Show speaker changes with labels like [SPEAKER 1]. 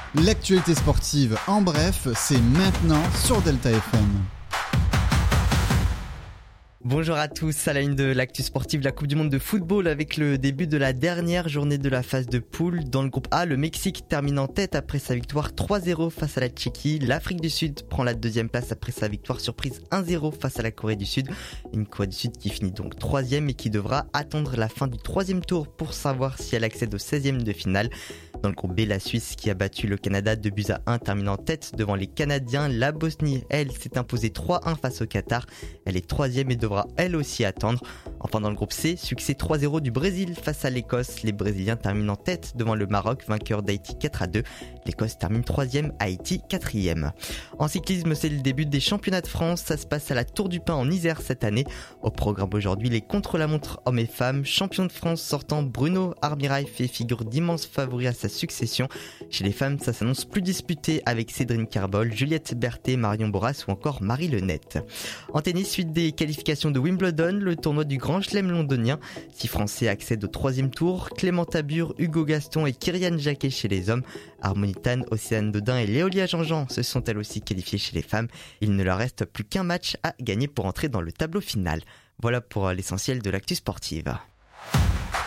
[SPEAKER 1] L'actualité sportive en bref, c'est maintenant sur Delta FM.
[SPEAKER 2] Bonjour à tous, à la une de l'actu sportive, la Coupe du Monde de football avec le début de la dernière journée de la phase de poule. Dans le groupe A, le Mexique termine en tête après sa victoire 3-0 face à la Tchéquie. L'Afrique du Sud prend la deuxième place après sa victoire surprise 1-0 face à la Corée du Sud. Une Corée du Sud qui finit donc troisième et qui devra attendre la fin du troisième tour pour savoir si elle accède au 16e de finale. Dans le groupe B, la Suisse qui a battu le Canada 2-1 termine en tête devant les Canadiens. La Bosnie, elle, s'est imposée 3-1 face au Qatar. Elle est troisième et devra elle aussi attendre. Enfin dans le groupe C, succès 3-0 du Brésil face à l'Écosse. Les Brésiliens terminent en tête devant le Maroc, vainqueur d'Haïti 4-2. L'Écosse termine troisième, Haïti quatrième. En cyclisme, c'est le début des championnats de France. Ça se passe à la Tour du Pin en Isère cette année. Au programme aujourd'hui, les contre-la-montre hommes et femmes. Champion de France sortant, Bruno Armirail fait figure d'immenses favoris à sa succession. Chez les femmes, ça s'annonce plus disputé avec Cédrine Carbol, Juliette Berthet, Marion Boras ou encore Marie Lenette. En tennis, suite des qualifications de Wimbledon, le tournoi du Grand Chelem londonien. 6 Français accèdent au troisième tour. Clément Tabur, Hugo Gaston et Kyrian Jacquet chez les hommes. Harmonie Tan, Océane Dodin et Léolia Jean-Jean se sont elles aussi qualifiées chez les femmes. Il ne leur reste plus qu'un match à gagner pour entrer dans le tableau final. Voilà pour l'essentiel de l'actu sportive.